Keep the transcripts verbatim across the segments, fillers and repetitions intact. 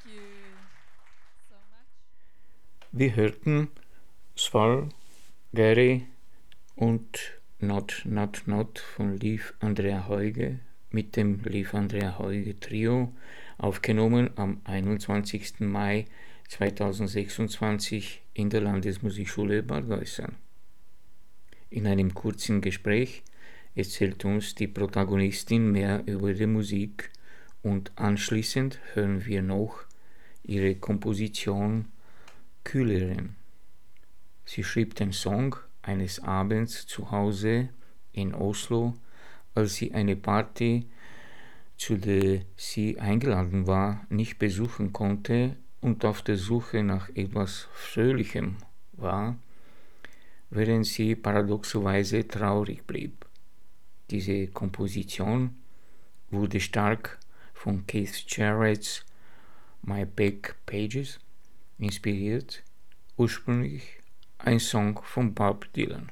you so much. Wir hörten Sval, Gary und Not Not Not von Liv Andrea Heuge mit dem Liv Andrea Heuge Trio, aufgenommen am einundzwanzigsten Mai zweitausendsechsundzwanzig in der Landesmusikschule Bad Gäusern. In einem kurzen Gespräch erzählt uns die Protagonistin mehr über die Musik und anschließend hören wir noch ihre Komposition Kühlerin. Sie schrieb den Song eines Abends zu Hause in Oslo, als sie eine Party, zu der sie eingeladen war, nicht besuchen konnte und auf der Suche nach etwas Fröhlichem war, während sie paradoxerweise traurig blieb. Diese Komposition wurde stark von Keith Jarrett's My Back Pages inspiriert, ursprünglich ein Song von Bob Dylan.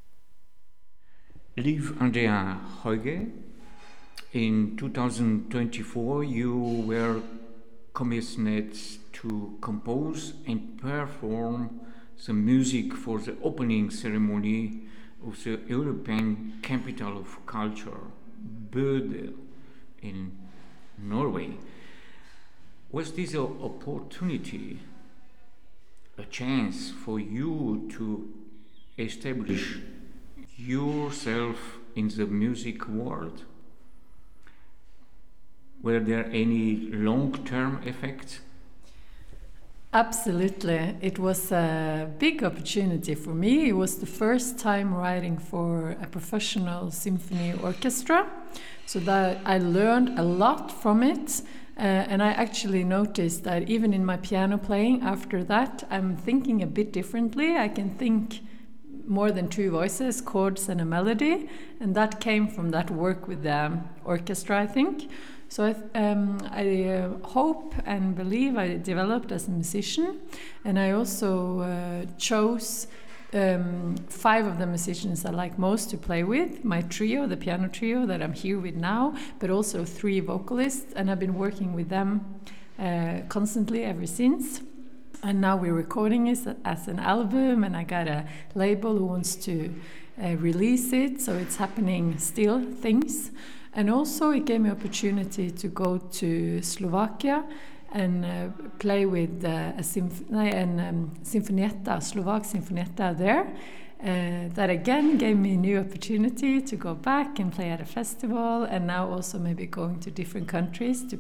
Liv Andrea Heuge, in twenty twenty-four you were commissioned to compose and perform the music for the opening ceremony of the European Capital of Culture, Bodø, in Norway. Was this an opportunity, a chance for you to establish yourself in the music world? Were there any long-term effects? Absolutely. It was a big opportunity for me. It was the first time writing for a professional symphony orchestra, so that I learned a lot from it. Uh, and I actually noticed that even in my piano playing after that, I'm thinking a bit differently. I can think more than two voices, chords and a melody, and that came from that work with the orchestra, I think. So I, um, I uh, hope and believe I developed as a musician, and I also uh, chose um, five of the musicians I like most to play with, my trio, the piano trio that I'm here with now, but also three vocalists, and I've been working with them uh, constantly ever since. And now we're recording it as an album, and I got a label who wants to uh, release it, so it's happening still, things. And also it gave me opportunity to go to Slovakia and uh, play with uh, a symph- an, um, Sinfonietta, Slovak Sinfonietta there. Uh, that again gave me a new opportunity to go back and play at a festival, and now also maybe going to different countries to